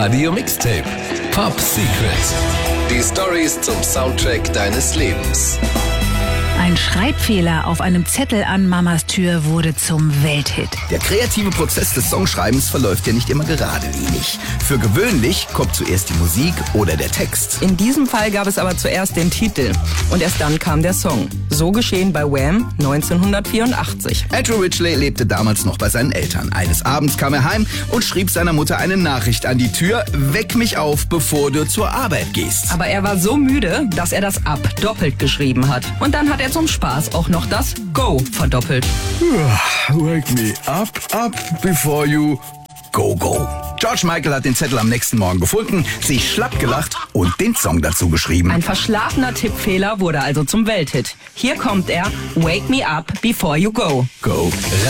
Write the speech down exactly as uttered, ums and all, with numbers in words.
Radio Mixtape. Pop Secret. Die Storys zum Soundtrack deines Lebens. Ein Schreibfehler auf einem Zettel an Mamas Tür wurde zum Welthit. Der kreative Prozess des Songschreibens verläuft ja nicht immer geradlinig. Für gewöhnlich kommt zuerst die Musik oder der Text. In diesem Fall gab es aber zuerst den Titel und erst dann kam der Song. So geschehen bei Wham neunzehnhundertvierundachtzig. Andrew Ridgeley lebte damals noch bei seinen Eltern. Eines Abends kam er heim und schrieb seiner Mutter eine Nachricht an die Tür: Weck mich auf, bevor du zur Arbeit gehst. Aber er war so müde, dass er das Up doppelt geschrieben hat. Und dann hat er zum Spaß auch noch das Go verdoppelt. Wake me up, up before you go, go. George Michael hat den Zettel am nächsten Morgen gefunden, sich schlapp gelacht und den Song dazu geschrieben. Ein verschlafener Tippfehler wurde also zum Welthit. Hier kommt er: Wake me up before you go. Go.